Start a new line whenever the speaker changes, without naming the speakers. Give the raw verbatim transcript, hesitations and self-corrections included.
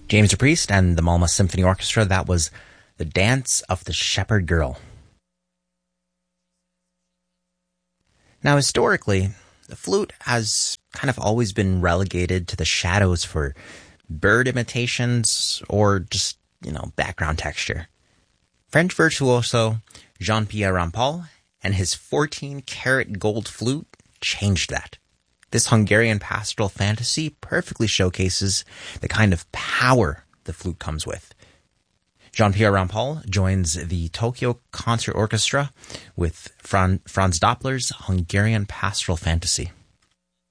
James Priest and the Malmö Symphony Orchestra, that was The Dance of the Shepherd Girl. Now, historically, the flute has kind of always been relegated to the shadows for bird imitations or just, you know, background texture. French virtuoso Jean-Pierre Rampal and his fourteen-karat gold flute changed that. This Hungarian pastoral fantasy perfectly showcases the kind of power the flute comes with. Jean-Pierre Rampal joins the Tokyo Concert Orchestra with Fran- Franz Doppler's Hungarian pastoral fantasy.